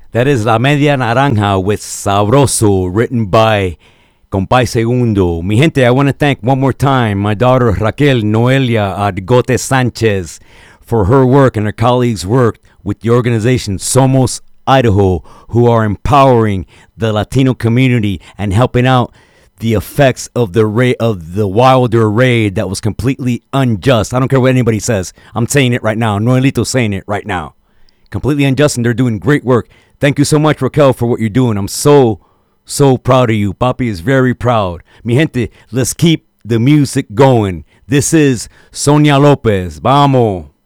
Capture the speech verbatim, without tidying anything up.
That is La Media Naranja with Sabroso, written by Compay Segundo. Mi gente, I want to thank one more time my daughter Raquel Noelia Adgote Sanchez for her work and her colleagues' work with the organization Somos Idaho, who are empowering the Latino community and helping out the effects of the ra- of the Wilder raid that was completely unjust. I don't care what anybody says. I'm saying it right now. Noelito's saying it right now. Completely unjust, and they're doing great work. Thank you so much, Raquel, for what you're doing. I'm so, so proud of you. Papi is very proud. Mi gente, let's keep the music going. This is Sonia Lopez. Vamos.